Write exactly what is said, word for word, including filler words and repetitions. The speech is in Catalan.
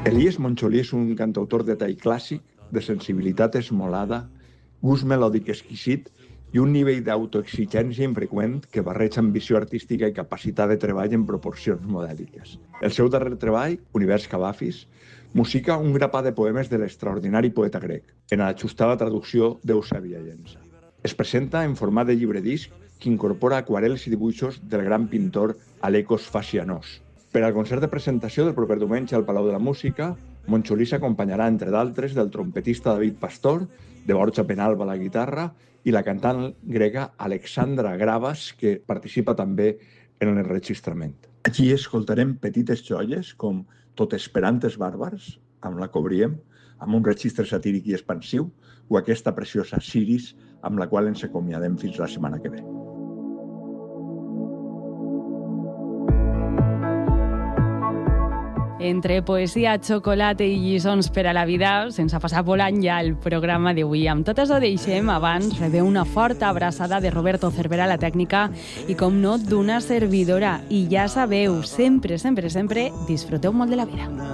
Elies Moncholí és un cantautor de tall clàssic, de sensibilitat esmolada, gust melòdic exquisit i un nivell d'autoexigència infreqüent que barreja ambició artística i capacitat de treball en proporcions modèliques. El seu darrer treball, Univers Cavafis, musica un grapat de poemes de l'extraordinari poeta grec, en l'ajustada traducció d'Eusebi Llença. Es presenta en format de llibre-disc que incorpora aquarels i dibuixos del gran pintor Alekos Fascianos. Per al concert de presentació del proper diumenge al Palau de la Música, Moncholí s'acompanyarà, entre d'altres, del trompetista David Pastor, de Borja Penalba a la guitarra i la cantant grega Alexandra Gravas, que participa també en l'enregistrament. Aquí escoltarem petites joies com Tot esperantes bàrbars, amb la Cobriem, amb un registre satíric i expansiu, o aquesta preciosa Siris, amb la qual ens acomiadem fins la setmana que ve. Entre poesia, xocolata i lliçons per a la vida, sense passar volant ja el programa d'avui. Amb tot això deixem, abans rebeu una forta abraçada de Roberto Cervera a la tècnica i, com no, d'una servidora. I ja sabeu, sempre, sempre, sempre disfruteu molt de la vida.